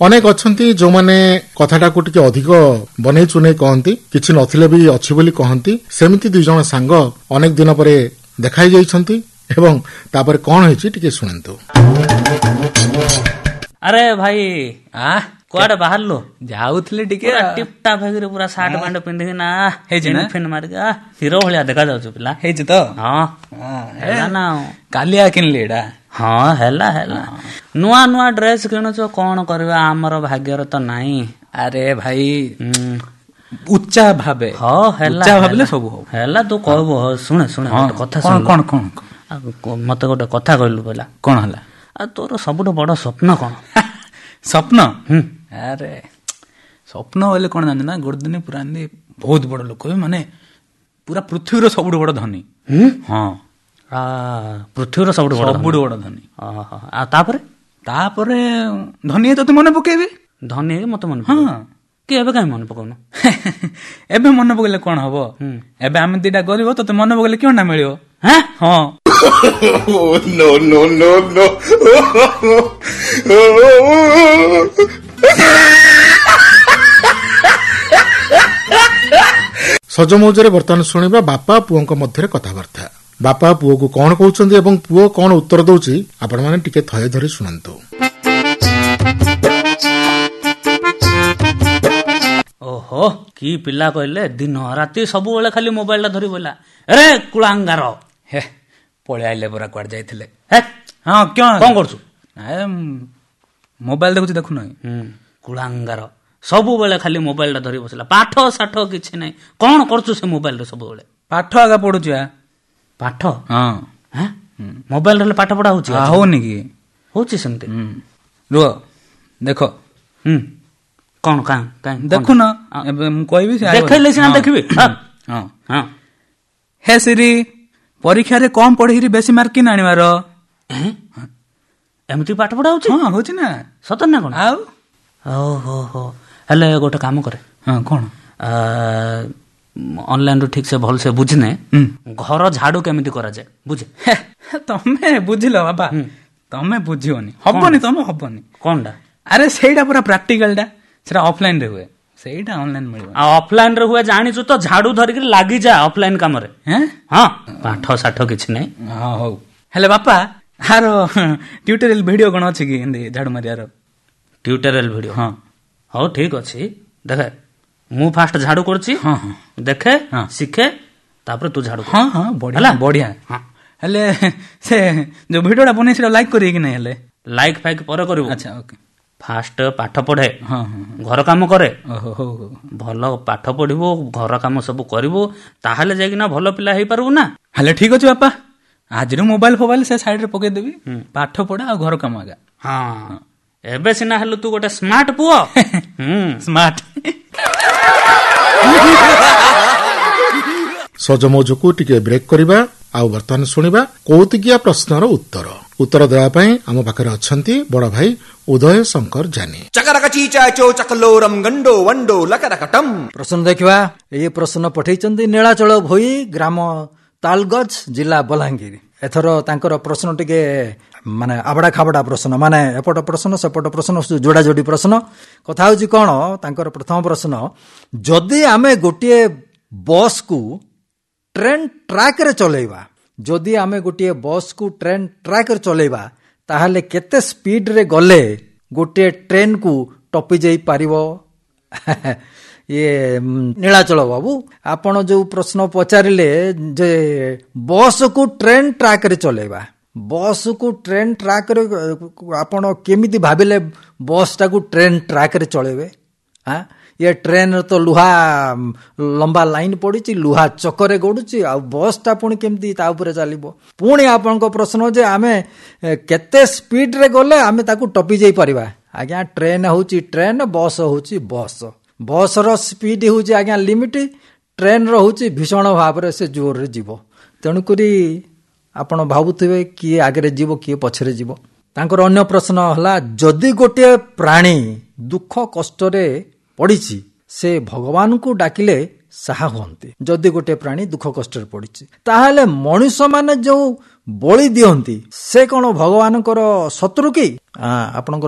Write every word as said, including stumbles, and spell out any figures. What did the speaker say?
ଅନେକ ଅଛନ୍ତି ଯେଉଁମାନେ କଥାଟାକୁ ଟିକେ ଅଧିକ ବନେଇ ଚୁନେଇ କହନ୍ତି, କିଛି ନଥିଲେ ବି ଅଛି ବୋଲି କହନ୍ତି। ସେମିତି ଦୁଇ ଜଣ ସାଙ୍ଗ ଅନେକ ଦିନ ପରେ ଦେଖାଇ ଯାଇଛନ୍ତି ଏବଂ ତାପରେ କଣ ହେଇଛି ଟିକେ ଶୁଣନ୍ତୁ। ଆରେ ଭାଇ ଆ କୁଆଡେ ବାହାରିଲୁ? ଯାଉଥିଲି ଟିକେ ଟିପଟା ଫେକିରି ପୁରା ସାର୍ଟ ପ୍ୟାଣ୍ଟ ପିନ୍ଧିକି ନା ହେଇଛି ନା ଫିନ୍ ମାରିକି ହିରୋ ଭଳିଆ ଦେଖା ଯାଉଛୁ ପିଲା। ହେଇଛି ତ? ହଁ ହେଲା ନା କାଲିଆ କିଣିଲି ଏଇଟା। ହଁ ହେଲା ହେଲା ନୂଆ ନୂଆ ଡ୍ରେସ କିଣୁଛ, କଣ କରିବା ଆମର ଭାଗ୍ୟରେ ତ ନାହିଁ। ଆରେ ଭାଇ ଉଚ୍ଚା ଭାବେ ହଁ ହେଲା ଭାବିଲେ ସବୁ ହବ। ହେଲା ତୁ କହିବୁ। ଶୁଣେ ଶୁଣେ ଗୋଟେ କଥା କଣ କଣ କଣ ମତେ ଗୋଟେ କଥା କହିଲୁ ପିଲା। କଣ ହେଲା? ଆଉ ତୋର ସବୁଠୁ ବଡ ସ୍ୱପ୍ନ କଣ? ସ୍ୱପ୍ନ? ଆରେ ସ୍ୱପ୍ନ ବୋଇଲେ କଣ ଜାଣିଛୁ ନା, ଗୋଟେ ଦିନ ପୁରା ଏମିତି ବହୁତ ବଡ ଲୋକ, ମାନେ ପୁରା ପୃଥିବୀର ସବୁଠୁ ବଡ ଧନୀ। ହଁ ପୃଥିବୀର ସବୁଠୁ ବଡ ସବୁଠୁ ବଡ ଧନୀ। ଆଉ ତାପରେ ତାପରେ ଧନୀ ତତେ ମନେ ପକେଇବେ। ଧନୀ ମତେ ମନେ ହଁ କି ଏବେ କାହିଁ ମନେ ପକଉନୁ? ଏବେ ମନେ ପକେଇଲେ କଣ ହବ? ଏବେ ଆମେ ଦିଟା ଗରିବ, ତତେ ମନେ ପକେଇଲେ କିଣ ନା ମିଳିବ? ହଁ no no no no ସଜମଉଜରେ ବର୍ତ୍ତମାନ ଶୁଣିବା ବାପା ପୁଅଙ୍କ ମଧ୍ୟରେ କଥାବାର୍ତ୍ତା। ବାପା ପୁଅକୁ କଣ କହୁଛନ୍ତି ଏବଂ ପୁଅ କଣ ଉତ୍ତର ଦଉଛି ଆପଣମାନେ ଟିକେ ଥୟ ଧରି ଶୁଣନ୍ତୁ। ଓହୋ କି ପିଲା କହିଲେ, ଦିନ ରାତି ସବୁବେଳେ ଖାଲି ମୋବାଇଲ ଟା ଧରି ବୋଇଲା। ଆରେ କୁଳାଙ୍ଗାର ହେ ପଳେଇ ଆଇଲେ ପରା, କୁଆଡେ ଯାଇଥିଲେ? ହଁ କଣ କରୁଛୁ? ମୋବାଇଲ ଦେଖୁଛି, ଦେଖୁନ? କୁଳାଙ୍ଗାର ସବୁବେଳେ ଖାଲି ମୋବାଇଲ ଟା ଧରି ବସିଲା, ପାଠ ସାଠ କିଛି ନାହିଁ। କଣ କରୁଛୁ ସେ ମୋବାଇଲରେ ସବୁବେଳେ? ପାଠ ଆଗା ପଢୁଛୁ। ପାଠ? ହଁ ମୋବାଇଲ ରେ ପାଠ ପଢା ହଉଛି? ହଉନି କି? ହଉଛି ସେମିତି। ରୁହ ଦେଖ। ହୁଁ କଣ କାଁ ଦେଖୁନ? ଏବେ ମୁଁ କହିବି, ଦେଖେଇଲେ ସିନା ଦେଖିବି। ହେ ସିରି, ପରୀକ୍ଷାରେ କମ ପଢିକିରି ବେଶୀ ମାର୍କ କିନ୍ ଆଣିବାର? ଏମିତି ପାଠ ପଢା ହଉଛି? ହଁ ହଉଛି ନା। ସତ ନା କଣ? ଆଉ ଓହୋ ହୋ ହେଲେ ଗୋଟେ କାମ କରେ। ହଁ କଣ? ଅନଲାଇନ ରୁ ଠିକ ସେ ଭଲ ସେ ବୁଝିନେ, ଘର ଝାଡୁ କେମିତି କରାଯାଏ ବୁଝେ। ତମେ ବୁଝିଲ ବାବା, ତମେ ବୁଝିବନି, ହବନି, ତମେ ହବନି। କଣଟା? ଆରେ ସେଇଟା ପୁରା ପ୍ରାକ୍ଟିକାଲ ଟା, ସେଟା ଅଫଲାଇନ ରେ ହୁଏ, ସେଇଟା ଅନଲାଇନ ମିଳିବ। ଆଉ ଅଫଲାଇନ ରେ ହୁଏ ଜାଣିଛୁ ତ, ଝାଡୁ ଧରିକି ଲାଗିଯା ଅଫଲାଇନ କାମରେ। ହଁ ପାଠ ସାଠ କିଛି ନାହିଁ। ହଁ ହଉ, ହେଲେ ବାପା ଆର ଟ୍ୟୁଟୋରିଆଲ ଭିଡିଓ କଣ ଅଛି କି ଏମିତି ଝାଡୁ ମାରିବାର? Tutorial video? ହଁ ହଉ ଠିକ ଅଛି, ଦେଖେ ମୁଁ ଫାଷ୍ଟ ଝାଡୁ କରୁଛି, ଦେଖେ ଶିଖେ, ତାପରେ ତୁ ଝାଡୁ। ହଁ ହଁ ବଢିଆ ବଢିଆ। ହେଲେ ସେ ଯୋଉ ଭିଡିଓଟା ବନେଇ ସେଟା ଲାଇକ୍ କରିବେ କି ନାହିଁ? ହେଲେ ଲାଇକ୍ ଫାଇକ୍ ପରେ କରିବୁ। ଆଚ୍ଛା ଓକେ। ଫାଷ୍ଟ ପାଠ ପଢେ, ହଁ ଘର କାମ କରେ। ଓହୋ ଭଲ ପାଠ ପଢିବୁ, ଘର କାମ ସବୁ କରିବୁ, ତାହେଲେ ଯାଇକିନା ଭଲ ପିଲା ହେଇପାରିବୁ ନା। ହେଲେ ଠିକ ଅଛି ବାପା, ଆଜିରୁ ମୋବାଇଲ ଫୋବାଇଲ ସେ ସାଇଡରେ ପକେଇଦେବି, ପାଠ ପଢା ଆଉ ଘର କାମ ଆଗା। ହଁ ଏବେ ସିନା ହେଲୁ ତୁ ଗୋଟେ ସ୍ମାର୍ଟ ପୁଅ। ସ୍ମାର୍ଟ। ସଜମଉଜକୁ ଟିକେ ବ୍ରେକ୍ କରିବା, ଆଉ ବର୍ତ୍ତମାନ ଶୁଣିବା କୌତୁକିଆ ପ୍ରଶ୍ନର ଉତ୍ତର। ଉତ୍ତର ଦେବା ପାଇଁ ଆମ ପାଖରେ ଅଛନ୍ତି ବଡ ଭାଇ ଉଦୟ ଶଙ୍କର ଜାନି। ପ୍ରଶ୍ନ ଦେଖିବା। ଏହି ପ୍ରଶ୍ନ ପଠେଇଛନ୍ତି ନୀଳାଚଳ ଭୋଇ, ଗ୍ରାମ ତାଲଗଜ, ଜିଲ୍ଲା ବଲାଙ୍ଗୀର। ଏଥର ତାଙ୍କର ପ୍ରଶ୍ନ ଟିକେ ମାନେ ଆବଡା ଖାବଡା ପ୍ରଶ୍ନ, ମାନେ ଏପଟ ପ୍ରଶ୍ନ ସେପଟ ପ୍ରଶ୍ନ, ଯୋଡା ଯୋଡି ପ୍ରଶ୍ନ। କଥା ହଉଛି କଣ, ତାଙ୍କର ପ୍ରଥମ ପ୍ରଶ୍ନ, ଯଦି ଆମେ ଗୋଟିଏ ବସ୍କୁ ଟ୍ରେନ୍ ଟ୍ରାକରେ ଚଲେଇବା, ଯଦି ଆମେ ଗୋଟିଏ ବସ୍କୁ ଟ୍ରେନ୍ ଟ୍ରାକରେ ଚଲେଇବା, ତାହେଲେ କେତେ ସ୍ପିଡରେ ଗଲେ ଗୋଟିଏ ଟ୍ରେନକୁ ଟପି ଯାଇ ପାରିବ? ଇଏ ନୀଳାଚଳ ବାବୁ, ଆପଣ ଯୋଉ ପ୍ରଶ୍ନ ପଚାରିଲେ ଯେ ବସ୍କୁ ଟ୍ରେନ୍ ଟ୍ରାକରେ ଚଲେଇବା, ବସ୍କୁ ଟ୍ରେନ୍ ଟ୍ରାକରେ ଆପଣ କେମିତି ଭାବିଲେ ବସ୍ଟାକୁ ଟ୍ରେନ୍ ଟ୍ରାକରେ ଚଳେଇବେ? ହଁ ये ट्रेन तो लुहा लंबा लाइन पड़ी, लुहा चकरे गड़ुची, आ बसटा पुणी केमती ता उपरे चलिबो? पुणी आपनको प्रश्न जे आमे केते स्पीड रे गले आमे ताकू टपी जाई परिबा? आज्ञा ट्रेन होची ट्रेन, बस होची बस। बस रो स्पीड होची आज्ञा लिमिट, ट्रेन रो होची भीषण भाव रे से जोर रे जीवो। तेणु करी आपण भाबुथिबे किए आगे जीवो किए पछरे जीवो। तांकर अन्य प्रश्न हला, जदि गोटे प्राणी दुख कष्ट रे पड़िछि, से भगवान को डाकिले साहा हुअन्ति। जदि गोटे प्राणी दुख कष्ट रे पड़िछि, ताहाले मनुष्य माने जो बलि दियंती, से कोन भगवानकर शत्रु की? आपन